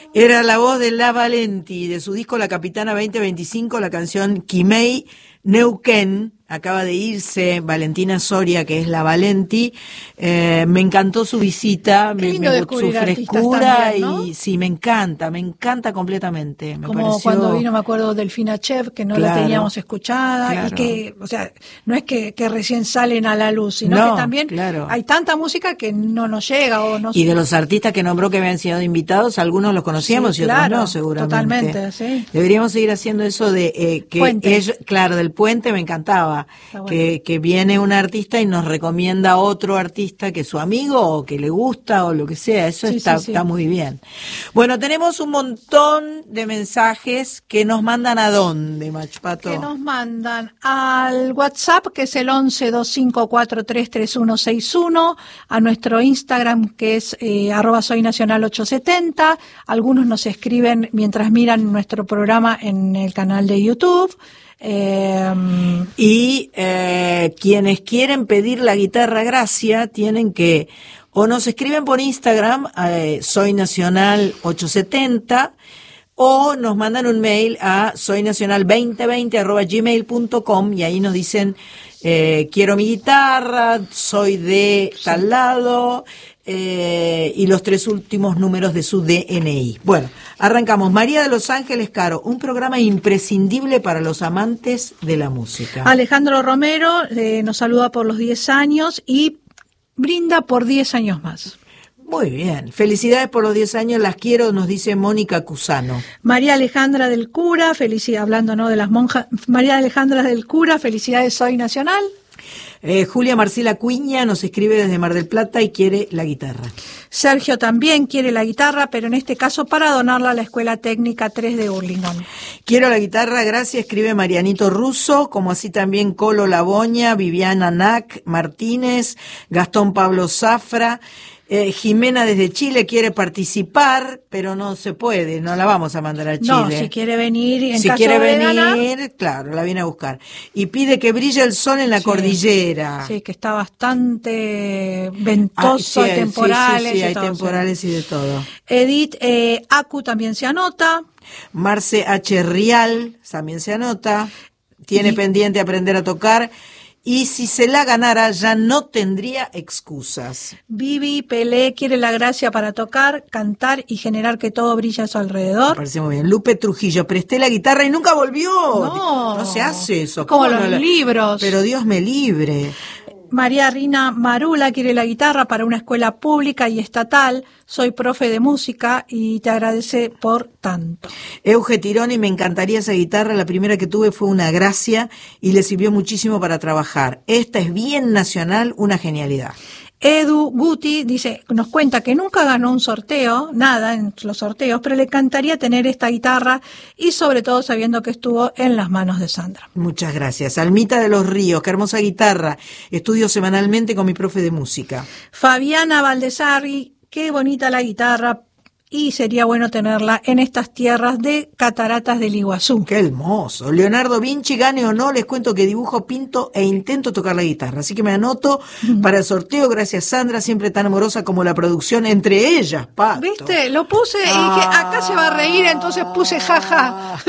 Era la voz de La Valenti, de su disco La Capitana 2025, la canción Quimei Neuquén. Acaba de irse Valentina Soria, que es La Valenti. Me encantó su visita, Qué lindo su descubrir frescura también, ¿no? y sí, me encanta completamente. Me Como pareció... cuando vino, me acuerdo, Delfina Chev, que no la teníamos escuchada, claro. Y que, o sea, no es que recién salen a la luz, sino que también hay tanta música que no nos llega o no. Y de los artistas que nombró que habían sido invitados, algunos los conocíamos y otros no, seguramente. Totalmente, sí. Deberíamos seguir haciendo eso de que ellos, claro, del puente me encantaba, bueno. que viene un artista y nos recomienda a otro artista que es su amigo o que le gusta o lo que sea, eso está muy bien. Bueno, tenemos un montón de mensajes que nos mandan ¿a dónde, Machpato? Que nos mandan al WhatsApp, que es el 1125433161, a nuestro Instagram, que es @soynacional870. Algunos nos escriben mientras miran nuestro programa en el canal de YouTube. Y quienes quieren pedir la guitarra Gracia tienen que o nos escriben por Instagram, soynacional870, o nos mandan un mail a soynacional2020@gmail.com y ahí nos dicen quiero mi guitarra, soy de tal lado, y los 3 últimos números de su DNI. Bueno, arrancamos. María de Los Ángeles Caro, un programa imprescindible para los amantes de la música. Alejandro Romero nos saluda por los 10 años y brinda por 10 años más. Muy bien. Felicidades por los 10 años, las quiero, nos dice Mónica Cusano. María Alejandra del Cura, hablando ¿no? de las monjas. María Alejandra del Cura, felicidades, Soy Nacional. Julia Marcela Cuiña nos escribe desde Mar del Plata y quiere la guitarra. Sergio también quiere la guitarra, pero en este caso para donarla a la Escuela Técnica 3 de Hurlingham. Quiero la guitarra, gracias, escribe Marianito Russo, como así también Colo Laboña, Viviana Nac Martínez, Gastón Pablo Zafra. Jimena desde Chile quiere participar, pero no se puede, no la vamos a mandar a Chile. No, si quiere venir, en si caso quiere de venir, ganar, claro, la viene a buscar. Y pide que brille el sol en la cordillera. Sí, que está bastante ventoso, hay temporales. Sí, hay temporales y de todo. Edith Acu también se anota. Marce H. Rial también se anota. Tiene pendiente aprender a tocar. Y si se la ganara, ya no tendría excusas. Vivi Pelé quiere la gracia para tocar, cantar y generar que todo brille a su alrededor. Me parece muy bien. Lupe Trujillo, presté la guitarra y nunca volvió. No se hace eso. Como los libros. Pero Dios me libre. María Rina Marula quiere la guitarra para una escuela pública y estatal. Soy profe de música y te agradece por tanto. Euge Tironi, me encantaría esa guitarra. La primera que tuve fue una Gracia y le sirvió muchísimo para trabajar. Esta es bien nacional, una genialidad. Edu Guti nos cuenta que nunca ganó un sorteo, nada en los sorteos, pero le encantaría tener esta guitarra y sobre todo sabiendo que estuvo en las manos de Sandra. Muchas gracias. Almita de los Ríos, qué hermosa guitarra. Estudio semanalmente con mi profe de música. Fabiana Valdesarri, qué bonita la guitarra. Y sería bueno tenerla en estas tierras de Cataratas del Iguazú. ¡Qué hermoso! Leonardo Vinci, gane o no, les cuento que dibujo, pinto e intento tocar la guitarra. Así que me anoto para el sorteo. Gracias, Sandra, siempre tan amorosa como la producción, entre ellas, Pato. ¿Viste? Lo puse y dije, acá se va a reír, entonces puse jaja.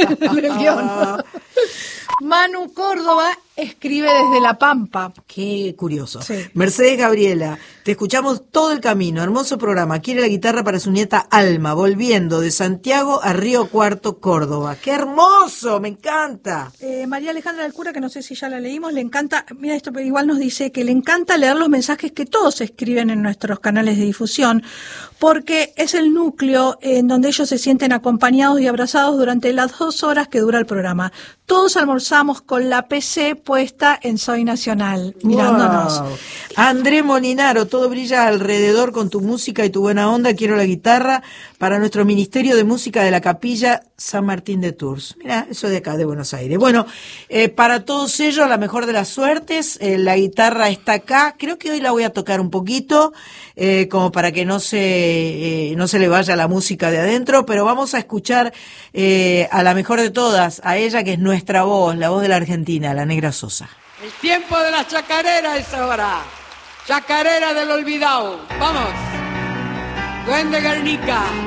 Manu Córdoba escribe desde La Pampa. Qué curioso. Sí. Mercedes Gabriela, te escuchamos todo el camino, hermoso programa. Quiere la guitarra para su nieta Alma, volviendo de Santiago a Río Cuarto, Córdoba. ¡Qué hermoso! ¡Me encanta! María Alejandra del Cura, que no sé si ya la leímos, le encanta, mira esto, pero igual nos dice que le encanta leer los mensajes que todos escriben en nuestros canales de difusión, porque es el núcleo en donde ellos se sienten acompañados y abrazados durante las 2 horas que dura el programa. Todos almorzamos con la PC puesta en Soy Nacional, mirándonos. Wow. André Molinaro, todo brilla alrededor con tu música y tu buena onda. Quiero la guitarra para nuestro Ministerio de Música de la Capilla San Martín de Tours. Mira, eso de acá, de Buenos Aires. Bueno, para todos ellos, la mejor de las suertes. La guitarra está acá. Creo que hoy la voy a tocar un poquito, como para que no se le vaya la música de adentro, pero vamos a escuchar a la mejor de todas, a ella que es nuestra voz, la voz de la Argentina, la Negra Sosa. El tiempo de la chacarera es ahora. Chacarera del olvidado. Vamos. Duende Guernica.